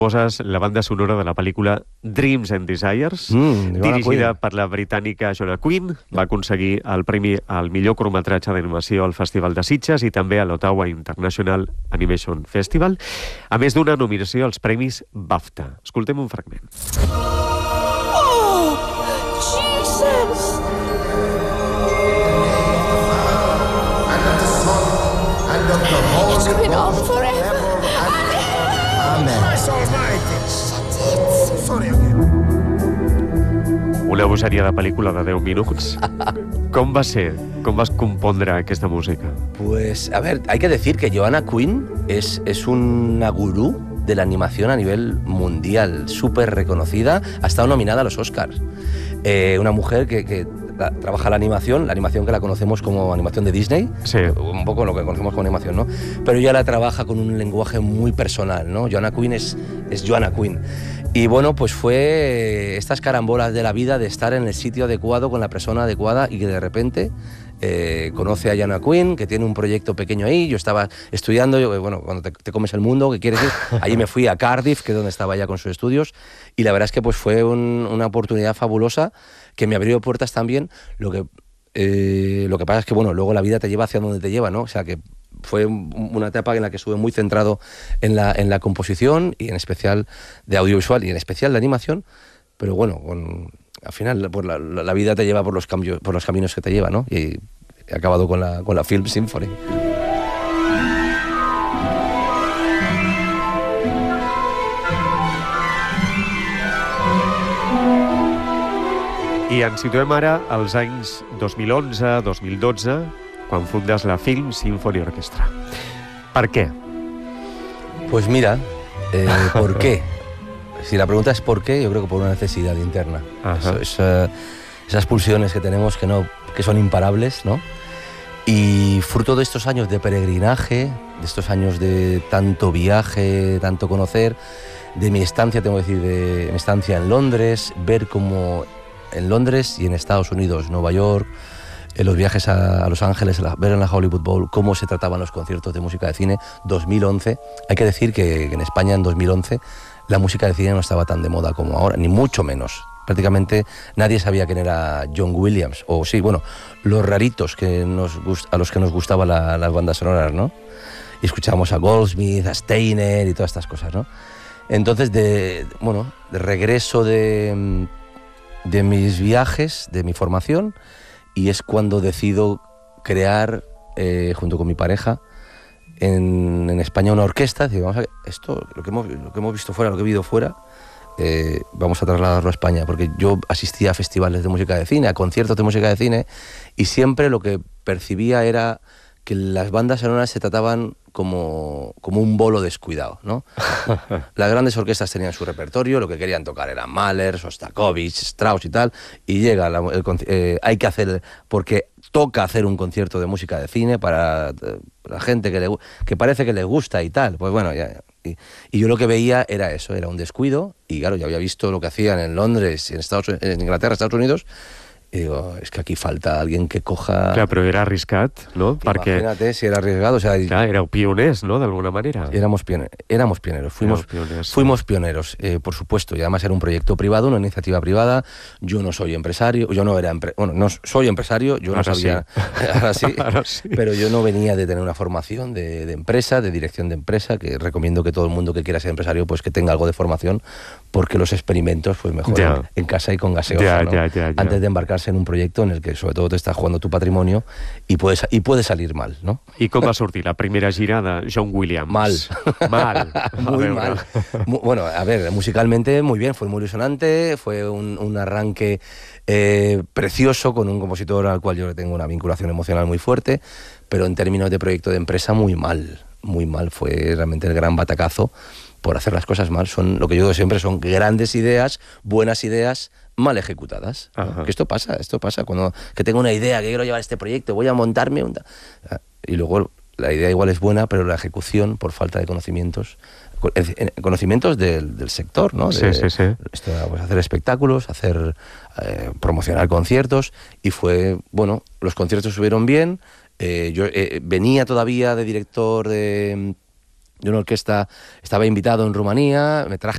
Poses la banda sonora de la pel·lícula Dreams and Desires, dirigida per la britànica Joanna Quinn. Va aconseguir el premi al millor curtmetratge d'animació al Festival de Sitges i també a l'Ottawa International Animation Festival, a més d'una nominació als premis BAFTA. Escoltem un fragment. Oh, Jesus! And of the Son, and of the Holy It's been on Ghost. forever. Christ Almighty. Sorry again. Una bogeria de pel·lícula de 10 minuts. Com va ser? Com vas compondre aquesta música? Pues, a ver, hay que decir que Joanna Quinn es una gurú de la animación a nivel mundial, súper reconocida, ha estado nominada a los Oscars. Una mujer que trabaja la animación que la conocemos como animación de Disney, sí, un poco lo que conocemos como animación, ¿no? Pero ella la trabaja con un lenguaje muy personal, ¿no? Joanna Quinn es Joanna Quinn. Y bueno, pues fue estas carambolas de la vida de estar en el sitio adecuado con la persona adecuada y que de repente conoce a Joanna Quinn, que tiene un proyecto pequeño ahí. Yo estaba estudiando, bueno, cuando te comes el mundo, ¿qué quieres ir? Allí me fui a Cardiff, que es donde estaba ella con sus estudios, y la verdad es que pues fue una oportunidad fabulosa que me abrió puertas también. Lo que pasa es que, bueno, luego la vida te lleva hacia donde te lleva, ¿no? O sea que fue una etapa en la que estuve muy centrado en la composición y en especial de audiovisual y en especial de animación, pero bueno, al final pues la vida te lleva por los caminos que te lleva, ¿no? Y he acabado con la Film Symphony. I ens situem ara als anys 2011-2012, quan fundes la Film Symphony Orchestra. ¿Por qué? Pues mira, ¿por qué? Si la pregunta es por qué, yo creo que por una necesidad interna. Esas pulsiones que tenemos que son imparables, ¿no? Y fruto de estos años de peregrinaje, de estos años de tanto viaje, tanto conocer, de mi estancia, tengo que decir, de mi estancia en Londres, ver cómo en Londres y en Estados Unidos, Nueva York, en los viajes a Los Ángeles, ver en la Hollywood Bowl cómo se trataban los conciertos de música de cine, 2011. Hay que decir que en España en 2011 la música de cine no estaba tan de moda como ahora, ni mucho menos. Prácticamente nadie sabía quién era John Williams, o sí, bueno, los raritos a los que nos gustaban las bandas sonoras, ¿no? Y escuchábamos a Goldsmith, a Steiner y todas estas cosas, ¿no? Entonces, de regreso de mis viajes, de mi formación, y es cuando decido crear, junto con mi pareja, en España una orquesta. Digo, vamos a ver, esto, lo que hemos visto fuera, lo que he vivido fuera, vamos a trasladarlo a España, porque yo asistía a festivales de música de cine, a conciertos de música de cine, y siempre lo que percibía era que las bandas sonoras se trataban como un bolo descuidado, ¿no? Las grandes orquestas tenían su repertorio, lo que querían tocar eran Mahler, Shostakovich, Strauss y tal, y llega hay que hacer, porque toca hacer un concierto de música de cine para la gente que parece que le gusta y tal. Pues bueno, y yo lo que veía era eso, era un descuido, y claro, yo había visto lo que hacían en Londres, en Inglaterra, Estados Unidos, y digo, es que aquí falta alguien que coja... Clar, però era arriscat, no? Imagínate si era arriesgado. O sea, clar, éreu pioners, ¿no? D'alguna manera. Éramos pioneros. Fuimos pioneros, por supuesto. Y además era un proyecto privado, una iniciativa privada. Yo no soy empresario. Yo no era... no soy empresario. Yo no sabía... Sí. Ahora sí. Pero yo no venía de tener una formación de empresa, de dirección de empresa, que recomiendo que todo el mundo que quiera ser empresario pues que tenga algo de formación, porque los experimentos pues mejor en casa y con gaseosa, ¿no? Antes de embarcarse en un proyecto en el que sobre todo te estás jugando tu patrimonio y puede salir mal, ¿no? I com va sortir la primera gira de John Williams? Mal. Muy mal. Bueno, a ver, musicalmente muy bien, fue muy ilusionante, fue un arranque precioso con un compositor al cual yo le tengo una vinculación emocional muy fuerte, pero en términos de proyecto de empresa muy mal, fue realmente el gran batacazo por hacer las cosas mal. Son, lo que yo digo siempre, son grandes ideas, buenas ideas, mal ejecutadas. Que esto pasa, cuando que tengo una idea, que quiero llevar este proyecto, voy a montarme y luego la idea igual es buena, pero la ejecución, por falta de conocimientos del sector, ¿no? Sí. Esto, pues, hacer espectáculos, promocionar conciertos, y fue, bueno, los conciertos estuvieron bien. Yo venía todavía de director de una orquesta, estaba invitado en Rumanía, me traje